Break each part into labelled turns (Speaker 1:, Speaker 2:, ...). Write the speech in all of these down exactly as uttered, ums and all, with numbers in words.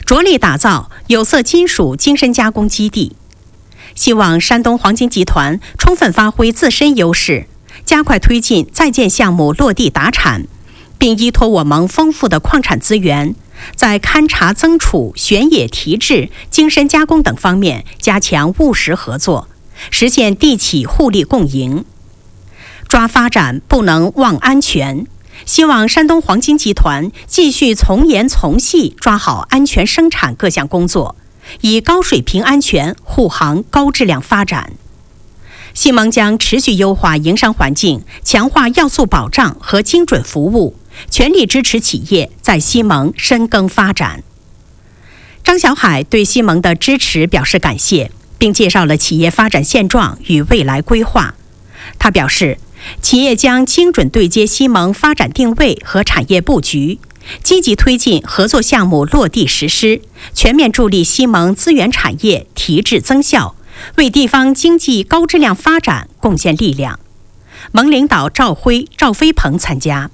Speaker 1: 着力打造有色金属精深加工基地。希望山东黄金集团充分发挥自身优势，加快推进在建项目落地达产，并依托我盟丰富的矿产资源，在勘查增储、选冶提质、精深加工等方面加强务实合作，实现地企互利共赢。抓发展不能忘安全，希望山东黄金集团继续从严从细抓好安全生产各项工作，以高水平安全护航高质量发展。西盟将持续优化营商环境，强化要素保障和精准服务，全力支持企业在西盟深耕发展。张小海对西盟的支持表示感谢，并介绍了企业发展现状与未来规划。他表示，企业将精准对接西盟发展定位和产业布局，积极推进合作项目落地实施，全面助力西盟资源产业提质增效，为地方经济高质量发展贡献力量。盟领导赵辉、赵飞鹏参加。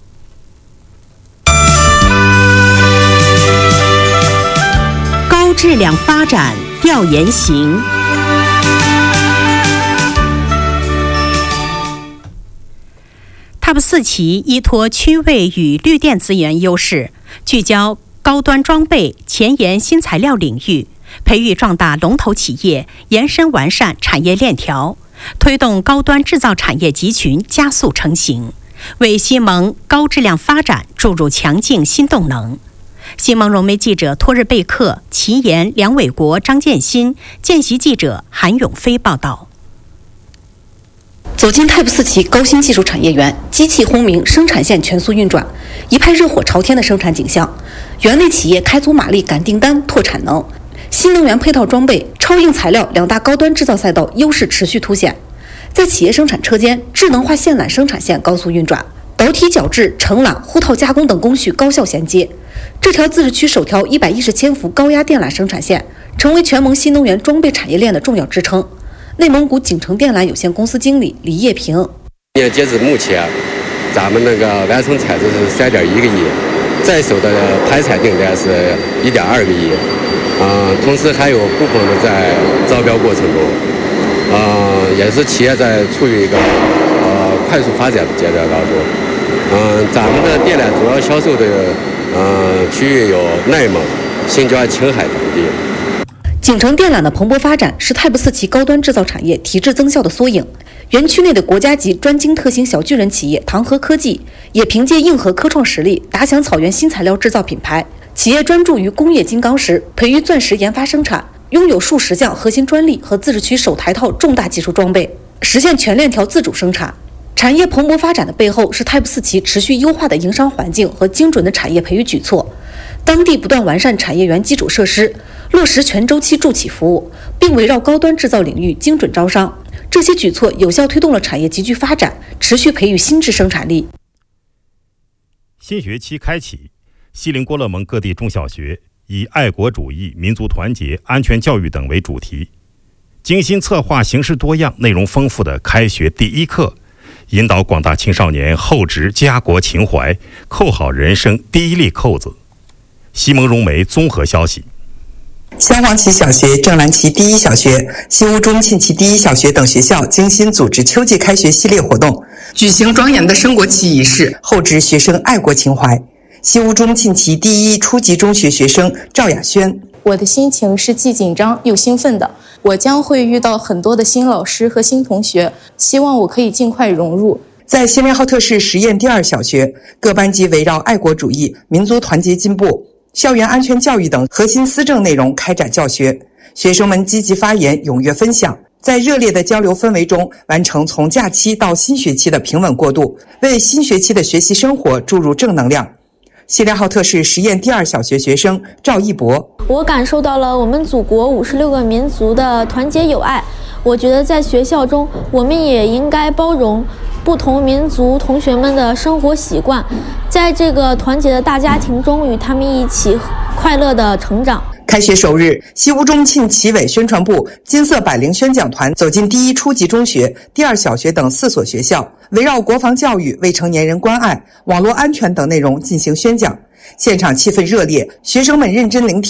Speaker 1: 高质量发展调研行。T A P 四期依托区位与绿电资源优势，聚焦高端装备、前沿新材料领域，培育壮大龙头企业，延伸完善产业链条，推动高端制造产业集群加速成型，为西盟高质量发展注入强劲新动能。西盟融媒记者托日贝克、齐岩、梁伟国、张建新，见习记者韩永飞报道。
Speaker 2: 走进 T A P 四期高新技术产业园，机器轰鸣，生产线全速运转，一派热火朝天的生产景象。园内企业开足马力赶订单、拓产能，新能源配套装备、超硬材料两大高端制造赛道优势持续凸显。在企业生产车间，智能化线缆生产线高速运转，导体绞制、承揽、护套加工等工序高效衔接。这条自治区首条一百一十千伏高压电缆生产线，成为全盟新能源装备产业链的重要支撑。内蒙古景城电缆有限公司经理李业平：
Speaker 3: 截至目前，咱们那个完成采购是三点一个亿，在手的排采订单是一点二个亿，啊、呃，同时还有部分的在招标过程中，啊、呃，也是企业在处于一个呃快速发展的阶段当中。嗯、呃，咱们的电缆主要销售的呃区域有内蒙、新疆、青海等地。
Speaker 2: 景城电缆的蓬勃发展是 T A P 四期高端制造产业提质增效的缩影。园区内的国家级专精特新小巨人企业唐河科技，也凭借硬核科创实力打响草原新材料制造品牌。企业专注于工业金刚石，培育钻石研发生产，拥有数十项核心专利和自治区首台套重大技术装备，实现全链条自主生产。产业蓬勃发展的背后是 T A P 四期持续优化的营商环境和精准的产业培育举措。当地不断完善产业园基础设施，落实全周期助企服务，并围绕高端制造领域精准招商。这些举措有效推动了产业集聚发展，持续培育新质生产力。
Speaker 4: 新学期开启，锡林郭勒盟各地中小学以爱国主义、民族团结、安全教育等为主题，精心策划形式多样、内容丰富的开学第一课，引导广大青少年厚植家国情怀，扣好人生第一粒扣子。西盟融媒综合消息：
Speaker 5: 镶黄旗小学、正蓝旗第一小学、西乌中沁旗第一小学等学校精心组织秋季开学系列活动，举行庄严的升国旗仪式，厚植学生爱国情怀。西乌中沁旗第一初级中学学生赵雅轩：
Speaker 6: 我的心情是既紧张又兴奋的，我将会遇到很多的新老师和新同学，希望我可以尽快融入。
Speaker 5: 在锡林浩特市实验第二小学，各班级围绕爱国主义、民族团结进步、校园安全教育等核心思政内容开展教学，学生们积极发言，踊跃分享，在热烈的交流氛围中完成从假期到新学期的平稳过渡，为新学期的学习生活注入正能量。锡林浩特市实验第二小学学生赵一博：
Speaker 7: 我感受到了我们祖国五十六个民族的团结友爱，我觉得在学校中我们也应该包容不同民族同学们的生活习惯，在这个团结的大家庭中与他们一起快乐的成长。
Speaker 5: 开学首日，西乌中沁旗委宣传部金色百灵宣讲团走进第一初级中学、第二小学等四所学校，围绕国防教育、未成年人关爱、网络安全等内容进行宣讲。现场气氛热烈，学生们认真聆听。